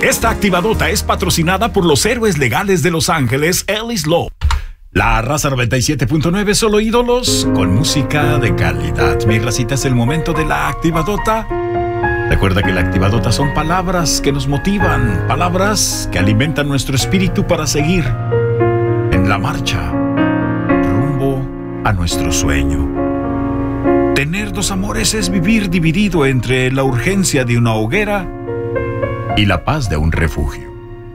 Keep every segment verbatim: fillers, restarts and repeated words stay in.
Esta activadota es patrocinada por los héroes legales de Los Ángeles, Ellis Law. La raza noventa y siete punto nueve, solo ídolos con música de calidad. Mi racita, es el momento de la activadota. Recuerda que la activadota son palabras que nos motivan, palabras que alimentan nuestro espíritu para seguir en la marcha rumbo a nuestro sueño. Tener dos amores es vivir dividido entre la urgencia de una hoguera y la paz de un refugio.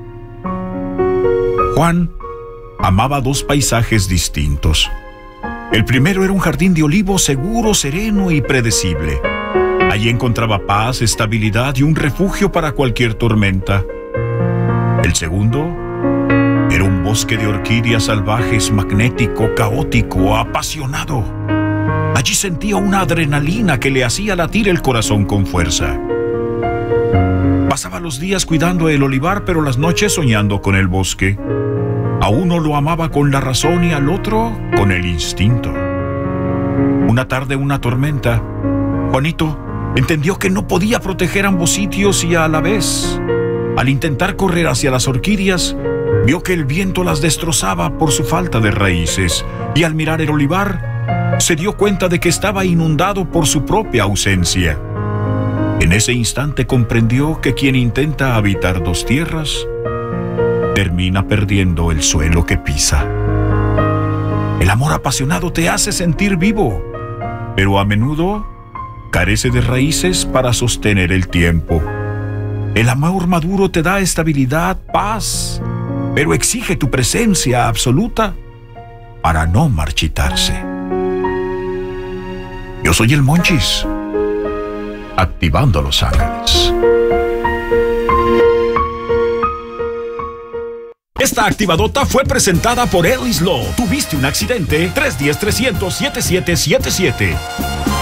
Juan amaba dos paisajes distintos. El primero era un jardín de olivos seguro, sereno y predecible. Allí encontraba paz, estabilidad y un refugio para cualquier tormenta. El segundo era un bosque de orquídeas salvajes, magnético, caótico, apasionado. Allí sentía una adrenalina que le hacía latir el corazón con fuerza. Pasaba los días cuidando el olivar, pero las noches soñando con el bosque. A uno lo amaba con la razón y al otro con el instinto. Una tarde, una tormenta, Juanito entendió que no podía proteger ambos sitios y a la vez, al intentar correr hacia las orquídeas, vio que el viento las destrozaba por su falta de raíces, y al mirar el olivar, se dio cuenta de que estaba inundado por su propia ausencia. En ese instante comprendió que quien intenta habitar dos tierras termina perdiendo el suelo que pisa. El amor apasionado te hace sentir vivo, pero a menudo carece de raíces para sostener el tiempo. El amor maduro te da estabilidad, paz, pero exige tu presencia absoluta para no marchitarse. Yo soy el Monchis, activando Los Ángeles. Esta activadota fue presentada por Ellis Law. ¿Tuviste un accidente? tres uno cero, trescientos, setenta y siete setenta y siete.